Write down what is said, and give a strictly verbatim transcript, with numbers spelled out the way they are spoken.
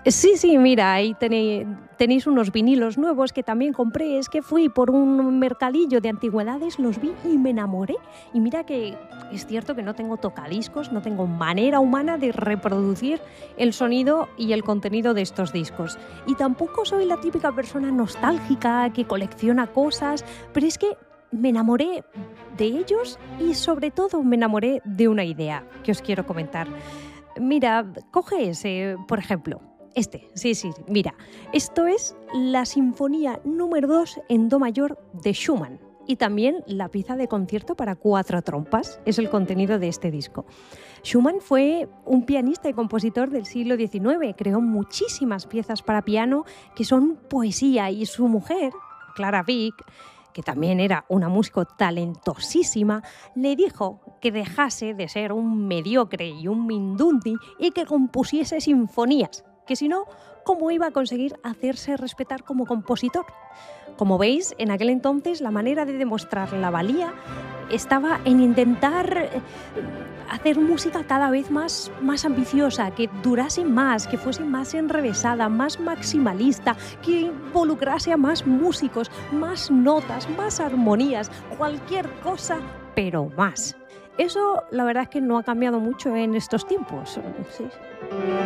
Sí, sí, mira, ahí tenéis, tenéis unos vinilos nuevos que también compré. Es que fui por un mercadillo de antigüedades, los vi y me enamoré. Y mira que es cierto que no tengo tocadiscos, no tengo manera humana de reproducir el sonido y el contenido de estos discos. Y tampoco soy la típica persona nostálgica que colecciona cosas, pero es que me enamoré de ellos y sobre todo me enamoré de una idea que os quiero comentar. Mira, coge ese, por ejemplo. Este, sí, sí, mira, esto es la Sinfonía número dos en Do mayor de Schumann y también la pieza de concierto para cuatro trompas, es el contenido de este disco. Schumann fue un pianista y compositor del siglo diecinueve, creó muchísimas piezas para piano que son poesía y su mujer, Clara Wieck, que también era una músico talentosísima, le dijo que dejase de ser un mediocre y un mindundi y que compusiese sinfonías, que si no, ¿cómo iba a conseguir hacerse respetar como compositor? Como veis, en aquel entonces la manera de demostrar la valía estaba en intentar hacer música cada vez más, más ambiciosa, que durase más, que fuese más enrevesada, más maximalista, que involucrase a más músicos, más notas, más armonías, cualquier cosa, pero más. Eso la verdad es que no ha cambiado mucho en estos tiempos. Sí.